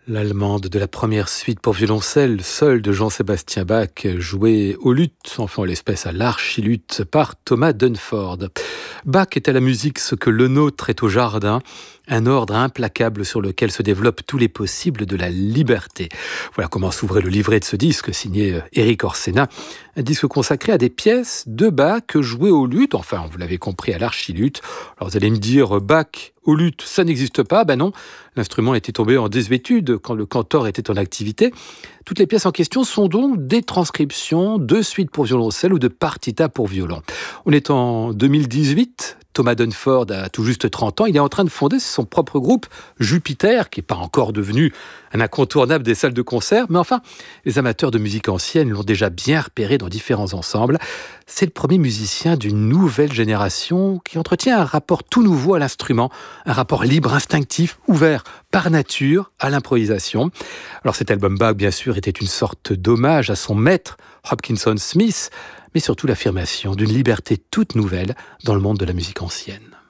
L'allemande de la première suite pour violoncelle seul de Jean-Sébastien Bach, jouée au luth, enfin en l'espèce à l'archiluth, par Thomas Dunford. Bach est à la musique ce que le nôtre est au jardin, un ordre implacable sur lequel se développent tous les possibles de la liberté. Voilà comment s'ouvrait le livret de ce disque, signé Éric Orsena, un disque consacré à des pièces de Bach jouées au luth, enfin vous l'avez compris, à l'archiluth. Alors vous allez me dire, Bach au luth, ça n'existe pas. Ben non, l'instrument était tombé en désuétude quand le cantor était en activité. Toutes les pièces en question sont donc des transcriptions de suites pour violoncelle ou de partitas pour violon. On est en 2018, Thomas Dunford a tout juste 30 ans, il est en train de fonder son propre groupe, Jupiter, qui n'est pas encore devenu un incontournable des salles de concert, mais enfin, les amateurs de musique ancienne l'ont déjà bien repéré dans différents ensembles. C'est le premier musicien d'une nouvelle génération qui entretient un rapport tout nouveau à l'instrument, un rapport libre, instinctif, ouvert par nature à l'improvisation. Alors cet album Bach, bien sûr, était une sorte d'hommage à son maître, Hopkinson Smith, mais surtout l'affirmation d'une liberté toute nouvelle dans le monde de la musique ancienne.